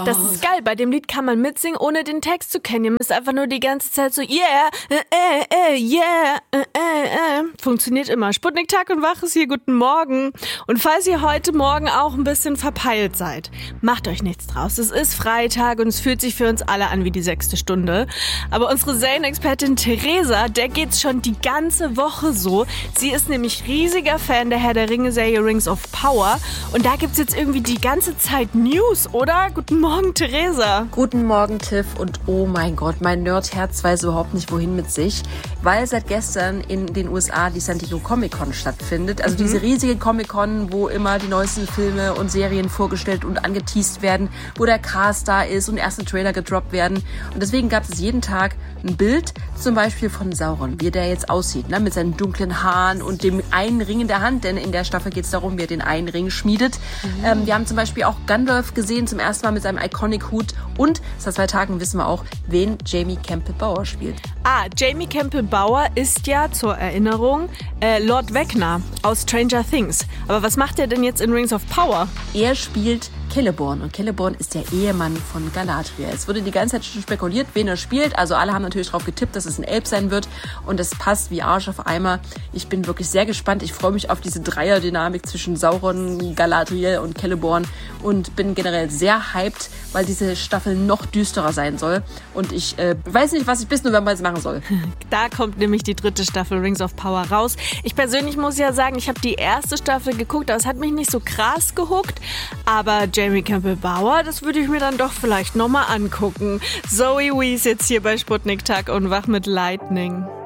Das ist geil. Bei dem Lied kann man mitsingen, ohne den Text zu kennen. Ihr müsst einfach nur die ganze Zeit so yeah, yeah, Funktioniert immer. Sputnik Tag und Wach ist hier. Guten Morgen. Und falls ihr heute Morgen auch ein bisschen verpeilt seid, macht euch nichts draus. Es ist Freitag und es fühlt sich für uns alle an wie die 6. Stunde. Aber unsere Serienexpertin Theresa, der geht's schon die ganze Woche so. Sie ist nämlich riesiger Fan der Herr der Ringe-Serie Rings of Power. Und da gibt's jetzt irgendwie die ganze Zeit News, oder? Guten Morgen, Theresa. Guten Morgen, Tiff. Und oh mein Gott, mein Nerdherz weiß überhaupt nicht, wohin mit sich. Weil seit gestern in den USA die San Diego Comic-Con stattfindet. Also diese riesige Comic-Con, wo immer die neuesten Filme und Serien vorgestellt und angeteast werden, wo der Cast da ist und erste Trailer gedroppt werden. Und deswegen gab es jeden Tag ein Bild, zum Beispiel von Sauron, wie der jetzt aussieht, ne? Mit seinen dunklen Haaren und dem einen Ring in der Hand, denn in der Staffel geht es darum, wie er den einen Ring schmiedet. Wir haben zum Beispiel auch Gandalf gesehen, zum ersten Mal mit seinem Iconic-Hut, und seit 2 Tagen wissen wir auch, wen Jamie Campbell Bower spielt. Jamie Campbell Bower ist ja, zur Erinnerung, Lord Vecna aus Stranger Things. Aber was macht er denn jetzt in Rings of Power? Er spielt Celeborn, und Celeborn ist der Ehemann von Galadriel. Es wurde die ganze Zeit schon spekuliert, wen er spielt. Also alle haben natürlich darauf getippt, dass es ein Elb sein wird, und es passt wie Arsch auf Eimer. Ich bin wirklich sehr gespannt. Ich freue mich auf diese Dreierdynamik zwischen Sauron, Galadriel und Celeborn und bin generell sehr hyped, weil diese Staffel noch düsterer sein soll. Und ich weiß nicht, was ich bis November jetzt machen soll. Da kommt nämlich die 3. Staffel Rings of Power raus. Ich persönlich muss ja sagen, ich habe die 1. Staffel geguckt, aber es hat mich nicht so krass gehuckt. Aber Jamie Campbell Bower, das würde ich mir dann doch vielleicht nochmal angucken. Zoe Wees jetzt hier bei Sputnik Tag und Wach mit Lightning.